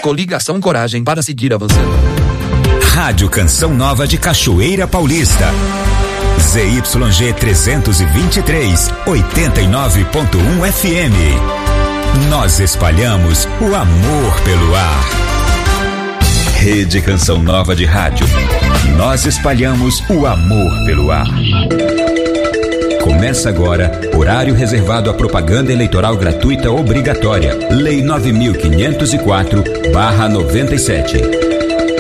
Coligação Coragem para seguir avançando. Rádio Canção Nova de Cachoeira Paulista. ZYG 323, 89.1 FM. Nós espalhamos o amor pelo ar. Rede Canção Nova de Rádio. Nós espalhamos o amor pelo ar. Começa agora, horário reservado à propaganda eleitoral gratuita obrigatória. Lei 9.504/97.